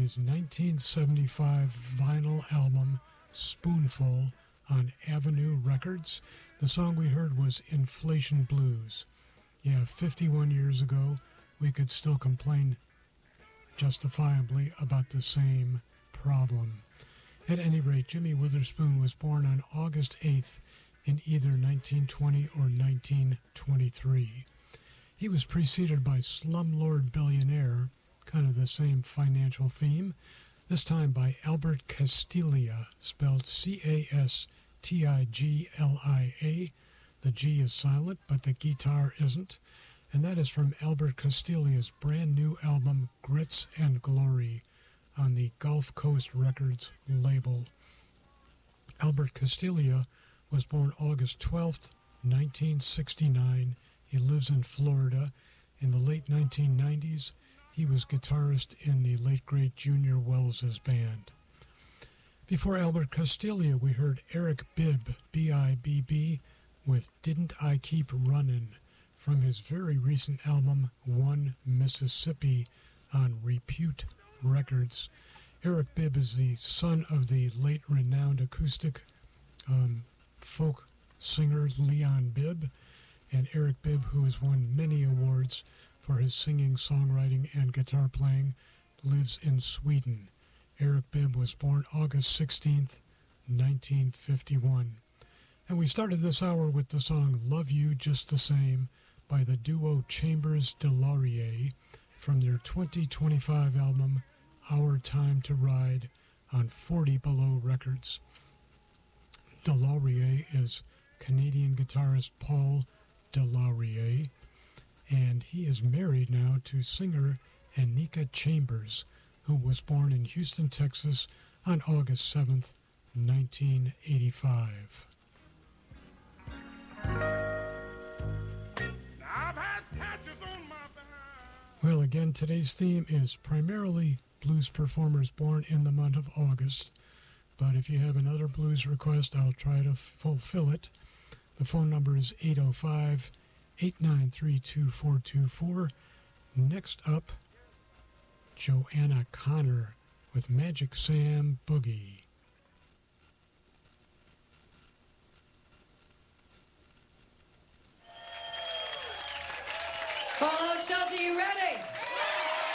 his 1975 vinyl album Spoonful on Avenue Records. The song we heard was Inflation Blues. Yeah, 51 years ago, we could still complain justifiably about the same problem. At any rate, Jimmy Witherspoon was born on August 8th in either 1920 or 1923. He was preceded by Slumlord Billionaire, kind of the same financial theme, this time by Albert Castiglia, spelled Castiglia. The G is silent, but the guitar isn't. And that is from Albert Castiglia's brand new album, Grits and Glory, on the Gulf Coast Records label. Albert Castiglia was born August 12th, 1969. He lives in Florida. In the late 1990s, he was guitarist in the late great Junior Wells's band. Before Albert Castiglia, we heard Eric Bibb, B-I-B-B, with Didn't I Keep Runnin', from his very recent album, One Mississippi, on Repute Records. Eric Bibb is the son of the late renowned acoustic folk singer Leon Bibb, and Eric Bibb, who has won many awards for his singing, songwriting, and guitar playing, lives in Sweden. Eric Bibb was born August 16th, 1951. And we started this hour with the song Love You Just the Same by the duo Chambers de Laurier from their 2025 album Our Time to Ride on 40 Below Records. De Laurier is Canadian guitarist Paul de Laurier, and he is married now to singer Anika Chambers, who was born in Houston, Texas on August 7th, 1985. Well, again, today's theme is primarily blues performers born in the month of August, but if you have another blues request, I'll try to fulfill it. The phone number is 805-893-2424. Next up, Joanna Connor with Magic Sam Boogie. Fallout Shelter, you ready?